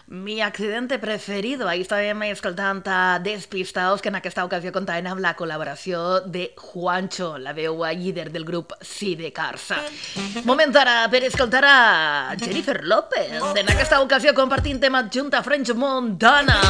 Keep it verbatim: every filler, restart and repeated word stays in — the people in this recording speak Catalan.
Mi accidente preferido. Ahí estàvem escoltant a Despistaos, que en aquesta ocasió comptaven amb la col·laboració de Juancho, la veu líder del grup Sidecars. Moment ara per escoltar a Jennifer López, en aquesta ocasió compartint tema junt a French Montana.